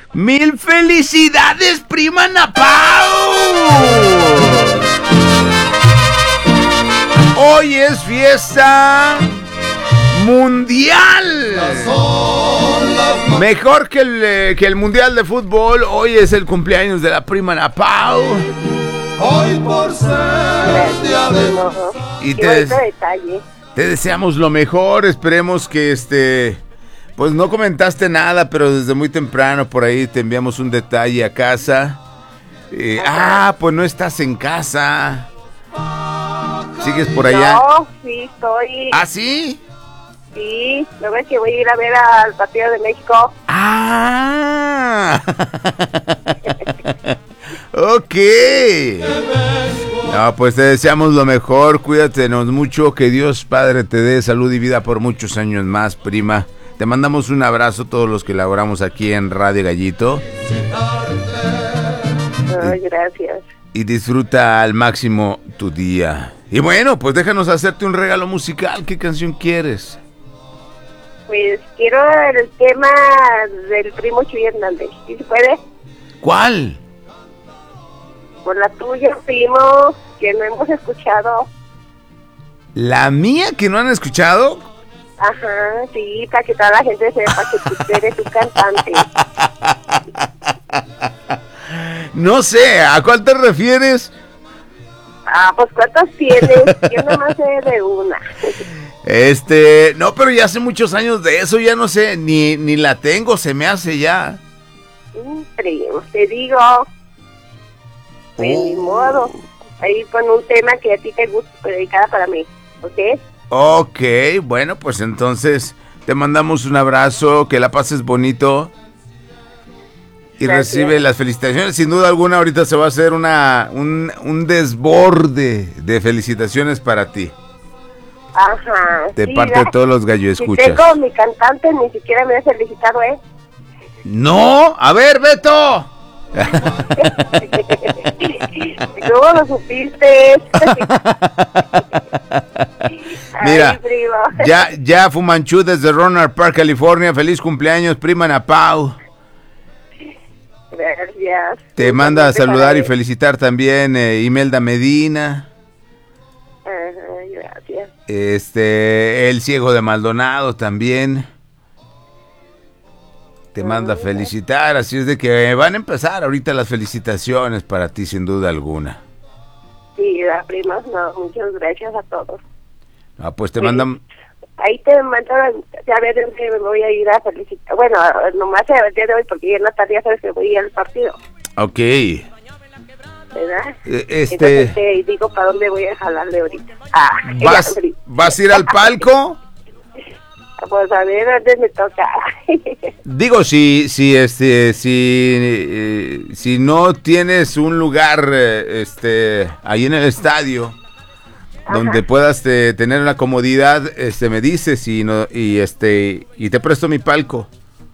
¡Mil felicidades, prima Ana Pao! Hoy es fiesta mundial. Mejor que el mundial de fútbol. Hoy es el cumpleaños de la prima Ana Pao. Hoy por ser día de... Y te deseamos lo mejor. Esperemos que pues no comentaste nada, pero desde muy temprano por ahí te enviamos un detalle a casa. Pues no estás en casa. ¿Sigues por allá? No, sí, estoy. ¿Ah, sí? Sí, lo ves que voy a ir a ver al partido de México. ¡Ah! Ok. No, pues te deseamos lo mejor. Cuídatenos mucho. Que Dios Padre te dé salud y vida por muchos años más, prima. Te mandamos un abrazo a todos los que laboramos aquí en Radio Gallito. Ay, gracias. Y disfruta al máximo tu día. Y bueno, pues déjanos hacerte un regalo musical. ¿Qué canción quieres? Pues quiero el tema del primo Chuy Hernández. ¿Sí se puede? ¿Cuál? Por la tuya, primo, que no hemos escuchado. ¿La mía que no han escuchado? Ajá, sí, para que toda la gente sepa que tú eres tu cantante. No sé, ¿a cuál te refieres? Pues ¿cuántas tienes? Yo nomás sé de una. No, pero ya hace muchos años de eso, ya no sé, ni la tengo, se me hace ya. Primo, te digo. Pues ni modo. Ahí pon un tema que a ti te guste, dedicada para mí, ¿ok? Ok, bueno, pues entonces te mandamos un abrazo, que la pases bonito. Y Gracias. Recibe las felicitaciones. Sin duda alguna, ahorita se va a hacer un desborde de felicitaciones para ti. Ajá. De sí, parte de todos los gallo Si escuchas. tengo mi cantante, ni siquiera me ha felicitado, ¿eh? ¡No! ¡A ver, Beto! ¿Cómo lo supiste? Mira, Ay, primo. ya Fumanchu desde Rohnert Park, California. Feliz cumpleaños, prima Ana Pao. Gracias. Te manda a saludar y felicitar también Imelda Medina. Ajá, gracias. El ciego de Maldonado también. Te manda a felicitar, así es de que van a empezar ahorita las felicitaciones para ti, sin duda alguna. Sí, la prima, no, muchas gracias a todos. Pues te Sí. mandan... Ahí te mandan a ver dónde me voy a ir a felicitar. Bueno, nomás el día de hoy, porque ya en la tarde ya sabes que voy a ir al partido, Ok. ¿verdad? Entonces te digo para dónde voy a jalarle ahorita. ¿Vas a ir al palco? Pues a ver dónde me toca. Digo, si no tienes un lugar ahí en el estadio donde puedas tener una comodidad, me dices y te presto mi palco.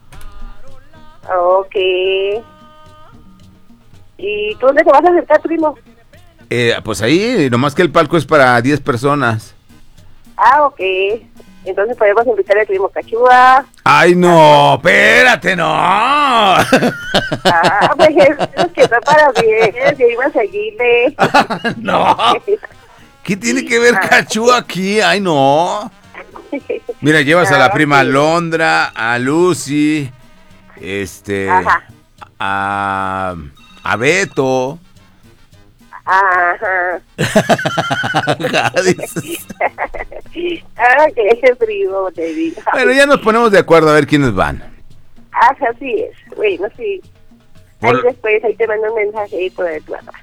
Ok. ¿Y tú dónde te vas a sentar, primo? Pues ahí, nomás que el palco es para 10 personas. Ok. Entonces podemos invitar al primo Cachúa. ¡Ay, no! ¡Espérate, no! Pues es que no para bien, yo iba a seguirle. ¡No! ¿Qué tiene que ver Cachúa aquí? ¡Ay, no! Mira, llevas a la prima Alondra, a Lucy, a Beto. Ajá. Qué primo, te digo. Bueno, ya nos ponemos de acuerdo a ver quiénes van. Así es. Bueno, sí. Ahí después, ahí te mando un mensaje por el WhatsApp.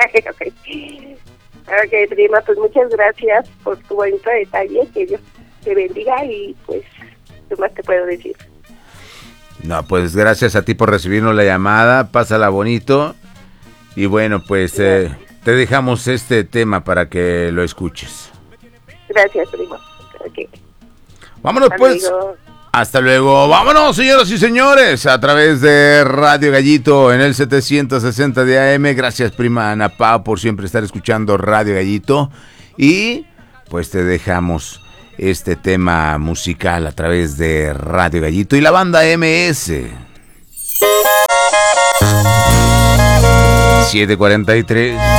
Ok, prima, pues muchas gracias por tu bonito detalle. Que Dios te bendiga y pues, ¿qué más te puedo decir? No, pues gracias a ti por recibirnos la llamada. Pásala bonito. Y bueno, pues te dejamos este tema para que lo escuches. Gracias, primo. Okay. Vámonos pues. Hasta luego. Vámonos, señoras y señores, a través de Radio Gallito en el 760 de AM. Gracias, prima Ana Pao, por siempre estar escuchando Radio Gallito. Y pues te dejamos este tema musical a través de Radio Gallito y la banda MS. 7:43.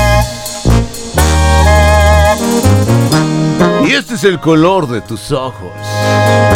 Y este es el color de tus ojos.